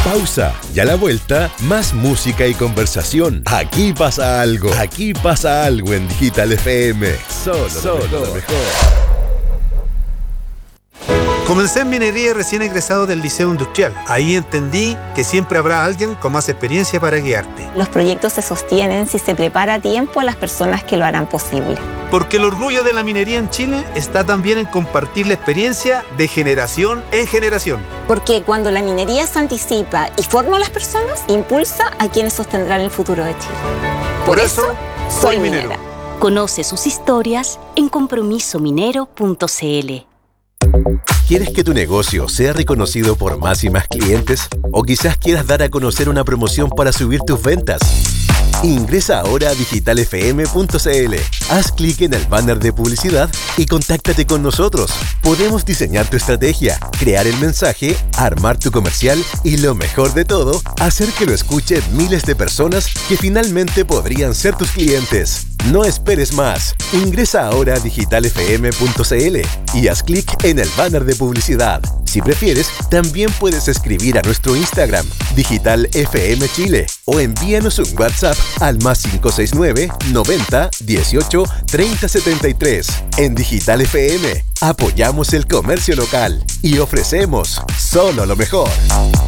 Pausa y a la vuelta, más música y conversación. Aquí pasa algo. Aquí pasa algo en Digital FM. Solo lo mejor. Comencé en minería recién egresado del Liceo Industrial. Ahí entendí que siempre habrá alguien con más experiencia para guiarte. Los proyectos se sostienen si se prepara a tiempo a las personas que lo harán posible. Porque el orgullo de la minería en Chile está también en compartir la experiencia de generación en generación. Porque cuando la minería se anticipa y forma a las personas, impulsa a quienes sostendrán el futuro de Chile. Por eso, soy minera. Conoce sus historias en compromisominero.cl. ¿Quieres que tu negocio sea reconocido por más y más clientes? ¿O quizás quieras dar a conocer una promoción para subir tus ventas? Ingresa ahora a digitalfm.cl. Haz clic en el banner de publicidad y contáctate con nosotros. Podemos diseñar tu estrategia, crear el mensaje, armar tu comercial y, lo mejor de todo, hacer que lo escuchen miles de personas que finalmente podrían ser tus clientes. No esperes más. Ingresa ahora a digitalfm.cl y haz clic en el banner de publicidad. Si prefieres, también puedes escribir a nuestro Instagram, Digital FM Chile, o envíanos un WhatsApp al +569 90 18 30 73. En Digital FM, apoyamos el comercio local y ofrecemos solo lo mejor.